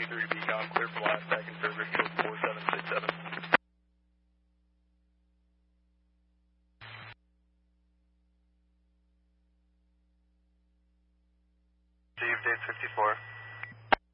23 Beacon, clear for last back in service, code 4767. Received 854.